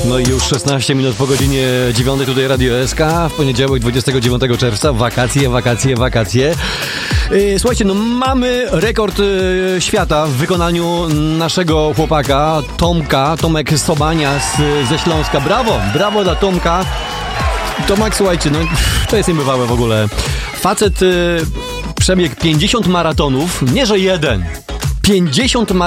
No i już 16 minut po godzinie 9 tutaj Radio SK, w poniedziałek 29 czerwca, wakacje. Słuchajcie, no mamy rekord świata w wykonaniu naszego chłopaka Tomek Sobania ze Śląska. Brawo dla Tomka. Tomek, słuchajcie, no to jest niebywałe w ogóle. Facet przebiegł 50 maratonów, nie że jeden, 50